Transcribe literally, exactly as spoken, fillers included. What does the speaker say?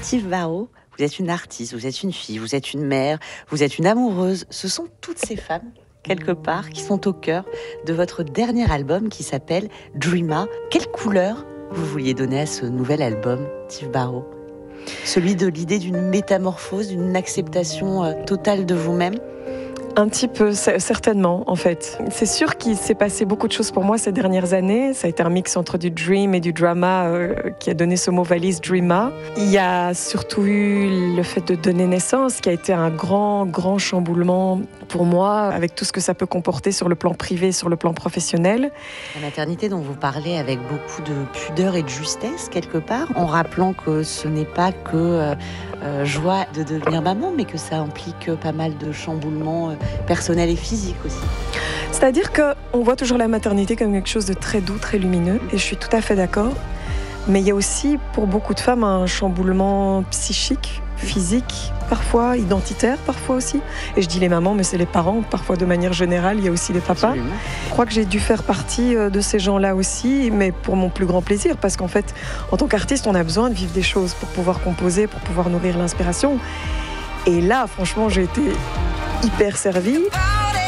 Steve Barrault, vous êtes une artiste, vous êtes une fille, vous êtes une mère, vous êtes une amoureuse. Ce sont toutes ces femmes, quelque part, qui sont au cœur de votre dernier album qui s'appelle Dreama. Quelle couleur vous vouliez donner à ce nouvel album, Steve Barrault? Celui de l'idée d'une métamorphose, d'une acceptation euh, totale de vous-même? Un petit peu, certainement, en fait. C'est sûr qu'il s'est passé beaucoup de choses pour moi ces dernières années. Ça a été un mix entre du dream et du drama euh, qui a donné ce mot valise, Dreama. Il y a surtout eu le fait de donner naissance, qui a été un grand, grand chamboulement pour moi, avec tout ce que ça peut comporter sur le plan privé, sur le plan professionnel. La maternité dont vous parlez avec beaucoup de pudeur et de justesse, quelque part, en rappelant que ce n'est pas que euh, euh, joie de devenir maman, mais que ça implique pas mal de chamboulements euh, personnel et physique aussi. C'est-à-dire qu'on voit toujours la maternité comme quelque chose de très doux, très lumineux, et je suis tout à fait d'accord. Mais il y a aussi, pour beaucoup de femmes, un chamboulement psychique, physique, parfois identitaire, parfois aussi. Et je dis les mamans, mais c'est les parents, parfois de manière générale, il y a aussi les papas. Absolument. Je crois que j'ai dû faire partie de ces gens-là aussi, mais pour mon plus grand plaisir, parce qu'en fait, en tant qu'artiste, on a besoin de vivre des choses pour pouvoir composer, pour pouvoir nourrir l'inspiration. Et là, franchement, j'ai été hyper servie.